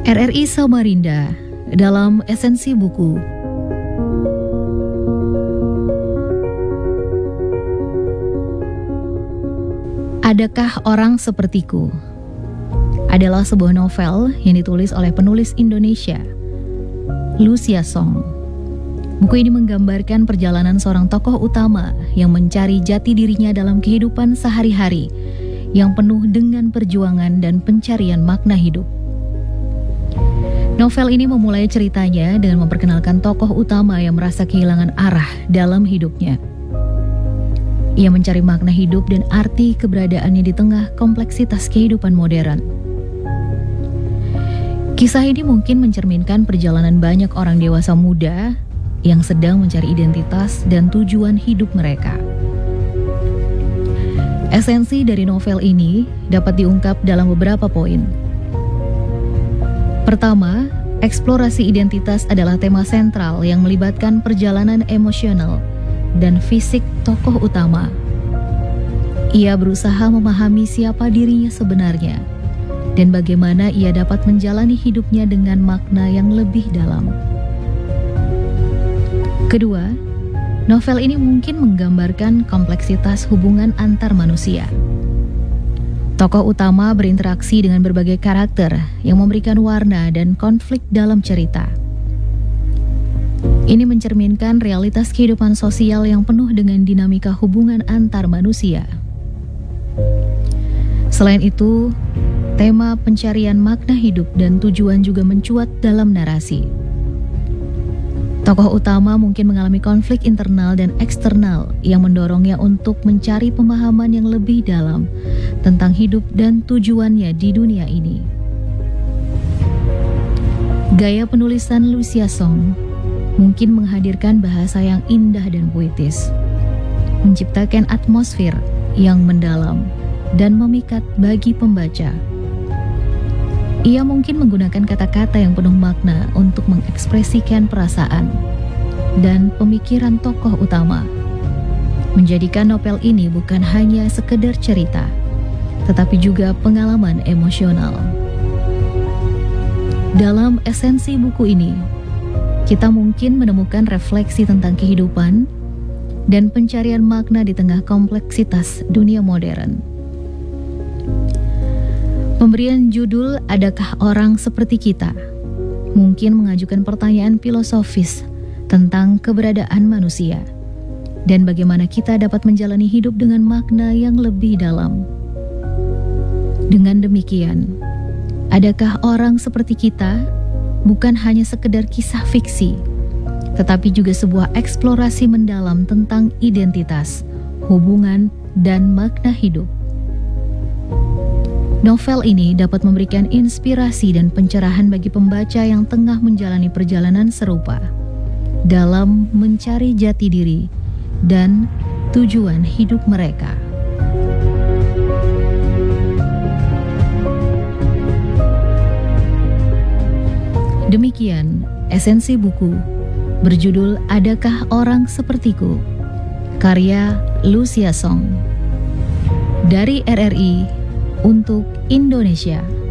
RRI Samarinda dalam esensi buku. Adakah Orang Sepertiku? Adalah sebuah novel yang ditulis oleh penulis Indonesia, Lucia Song. Buku ini menggambarkan perjalanan seorang tokoh utama yang mencari jati dirinya dalam kehidupan sehari-hari yang penuh dengan perjuangan dan pencarian makna hidup. Novel ini memulai ceritanya dengan memperkenalkan tokoh utama yang merasa kehilangan arah dalam hidupnya. Ia mencari makna hidup dan arti keberadaannya di tengah kompleksitas kehidupan modern. Kisah ini mungkin mencerminkan perjalanan banyak orang dewasa muda yang sedang mencari identitas dan tujuan hidup mereka. Esensi dari novel ini dapat diungkap dalam beberapa poin. Pertama, eksplorasi identitas adalah tema sentral yang melibatkan perjalanan emosional dan fisik tokoh utama. Ia berusaha memahami siapa dirinya sebenarnya dan bagaimana ia dapat menjalani hidupnya dengan makna yang lebih dalam. Kedua, novel ini mungkin menggambarkan kompleksitas hubungan antar manusia. Tokoh utama berinteraksi dengan berbagai karakter yang memberikan warna dan konflik dalam cerita. Ini mencerminkan realitas kehidupan sosial yang penuh dengan dinamika hubungan antar manusia. Selain itu, tema pencarian makna hidup dan tujuan juga mencuat dalam narasi. Tokoh utama mungkin mengalami konflik internal dan eksternal yang mendorongnya untuk mencari pemahaman yang lebih dalam tentang hidup dan tujuannya di dunia ini. Gaya penulisan Lucia Song mungkin menghadirkan bahasa yang indah dan puitis, menciptakan atmosfer yang mendalam dan memikat bagi pembaca. Ia mungkin menggunakan kata-kata yang penuh makna untuk mengekspresikan perasaan dan pemikiran tokoh utama, menjadikan novel ini bukan hanya sekedar cerita, tetapi juga pengalaman emosional. Dalam esensi buku ini, kita mungkin menemukan refleksi tentang kehidupan dan pencarian makna di tengah kompleksitas dunia modern. Pemberian judul "Adakah Orang Seperti Kita?" mungkin mengajukan pertanyaan filosofis tentang keberadaan manusia dan bagaimana kita dapat menjalani hidup dengan makna yang lebih dalam. Dengan demikian, adakah orang seperti kita bukan hanya sekedar kisah fiksi, tetapi juga sebuah eksplorasi mendalam tentang identitas, hubungan, dan makna hidup. Novel ini dapat memberikan inspirasi dan pencerahan bagi pembaca yang tengah menjalani perjalanan serupa dalam mencari jati diri dan tujuan hidup mereka. Demikian esensi buku berjudul "Adakah Orang Sepertiku?" karya Lucia Song dari RRI untuk Indonesia.